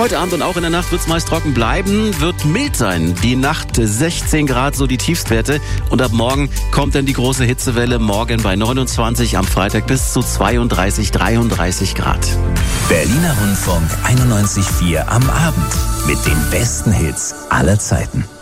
Heute Abend und auch in der Nacht wird es meist trocken bleiben, wird mild sein. Die Nacht 16 Grad, so die Tiefstwerte. Und ab morgen kommt dann die große Hitzewelle. Morgen bei 29, am Freitag bis zu 32, 33 Grad. Berliner Rundfunk 91,4 am Abend mit den besten Hits aller Zeiten.